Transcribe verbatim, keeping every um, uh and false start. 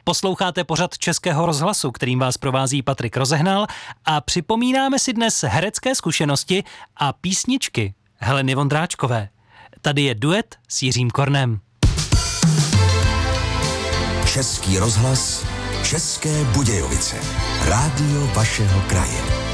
Posloucháte pořad Českého rozhlasu, kterým vás provází Patrik Rozehnal a připomínáme si dnes herecké zkušenosti a písničky Heleny Vondráčkové. Tady je duet s Jiřím Kornem. Český rozhlas, České Budějovice, rádio vašeho kraje.